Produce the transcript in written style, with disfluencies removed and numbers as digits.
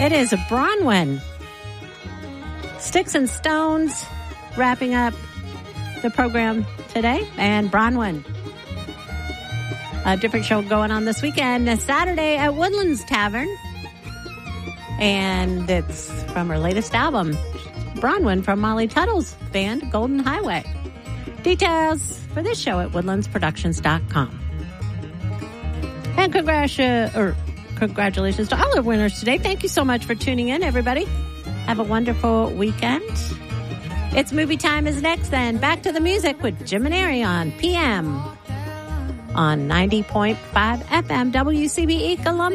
It is a Bronwyn. Sticks and Stones wrapping up the program today. And Bronwyn. A different show going on this weekend. Saturday at Woodlands Tavern. And it's from her latest album, Bronwyn, from Molly Tuttle's band, Golden Highway. Details for this show at woodlandsproductions.com. And congratulations to all our winners today. Thank you so much for tuning in, everybody. Have a wonderful weekend. It's Movie Time is next, then. Back to the music with Jim and Ari on PM on 90.5 FM WCBE Columbia.